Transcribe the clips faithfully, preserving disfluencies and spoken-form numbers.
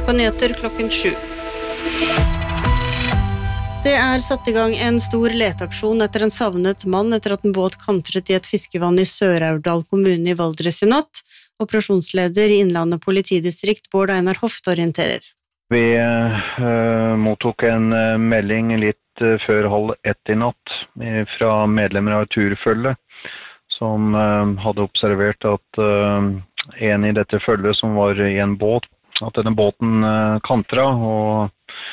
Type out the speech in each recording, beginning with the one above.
N R K Nyheter klokken sju. Det er satt i gang en stor leteaksjon etter en savnet mann etter at en båt kantret i et fiskevann i Sør-Aurdal kommune i Valdres i natt. Operasjonsleder i Innlandet politidistrikt, Bård Einar Hoft, orienterer. Vi uh, mottok en uh, melding litt uh, før halv ett i natt uh, fra medlemmer av et turfølge som uh, hadde observert at uh, en i dette følget som var i en båt, at denne båten uh, kantra og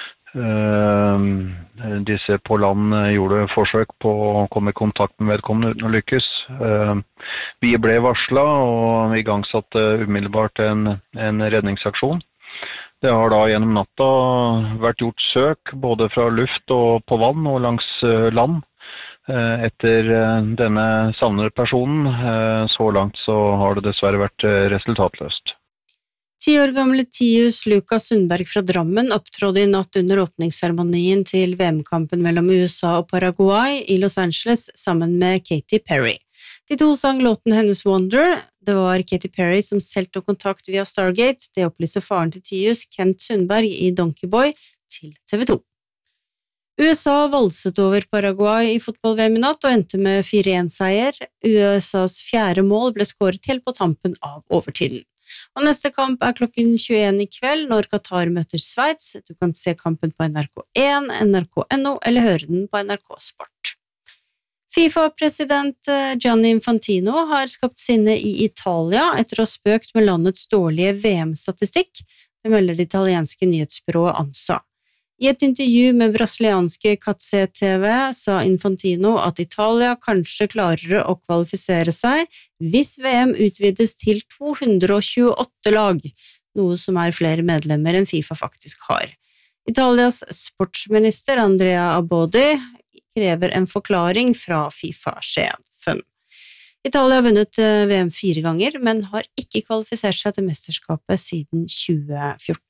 uh, disse på land uh, gjorde forsøk på å komme i kontakt med vedkommende uten å lykkes. Uh, vi ble varslet og igangsatte umiddelbart en, en redningsaksjon. Det har da gjennom natta vært gjort søk både fra luft og på vann og langs uh, land uh, etter uh, denne savnede personen. Uh, så langt så har det dessverre vært uh, resultatløst. Ti år gamle Tius Lukas Sundberg fra Drammen opptrådde i natt under åpningsseremonien til V M-kampen mellom U S A og Paraguay i Los Angeles sammen med Katy Perry. De to sang låten hennes Wonder. Det var Katy Perry som selv tok kontakt via Stargate. Det opplyste faren til Tius, Kent Sundberg, i Donkey Boy til T V to. U S A valset over Paraguay i fotball-V M i natt og endte med fire en-seier. U S A's fjerde mål ble skåret helt på tampen av overtiden. Og neste kamp er klokken tjueen i kveld når Qatar møter Sveits. Du kan se kampen på N R K én, N R K punktum N O eller høre den på N R K Sport. FIFA-president Gianni Infantino har skapt sinne i Italia etter å ha spøkt med landets dårlige V M-statistikk, det melder det italienske nyhetsbyrået ANSA. I et intervju med brasilianske Katse T V sa Infantino at Italia kanskje klarer å kvalifisere seg hvis V M utvides til to hundre og tjueåtte lag, noe som er flere medlemmer enn FIFA faktisk har. Italias sportsminister Andrea Abodi krever en forklaring fra FIFA-sjefen. Italia har vunnet V M fire ganger, men har ikke kvalifisert seg til mesterskapet siden tjue fjorten.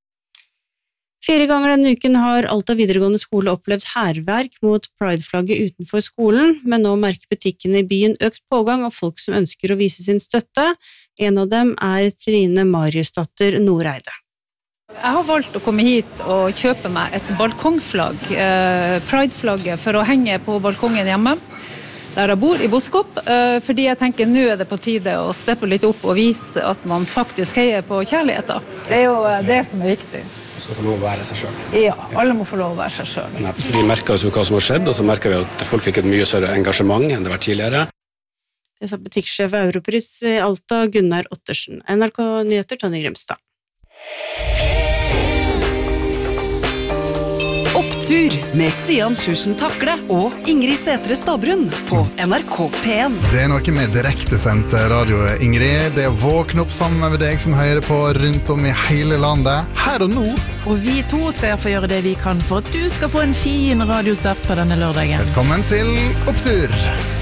Fire ganger denne uken har Alta videregående skole opplevd hærverk mot Pride-flagget utenfor skolen, men nå merker butikkene i byen økt pågang av folk som ønsker å vise sin støtte. En av dem er Trine Mariusdatter Noreide. Jeg har valgt å komme hit og kjøpe meg et balkongflagg, Pride-flagget, for å henge på balkongen hjemme, der jeg bor i Boskop, fordi jeg tenker nå er det på tide å steppe litt opp og vise at man faktisk heier på kjærligheten. Det er jo det som er viktig. Så få lov å være seg selv. Ja, alle må få lov å være seg selv. Vi merker oss jo hva som har skjedd, og så merker vi at folk fikk et mye større engasjement enn det var tidligere. Det sa butikksjef Europris i Alta, Gunnar Ottersen. N R K Nyheter, Tonje Grimstad. Opptur med Stian Sjursen Takle og Ingrid Sætre Stabrun på N R K P en. Det er noe med direktesendt radio, Ingrid. Det er å våkne opp sammen med deg som hører på rundt om i hele landet, her og nå. Og vi to skal få gjøre det vi kan for at du skal få en fin radiostart på denne lørdagen. Velkommen til Opptur!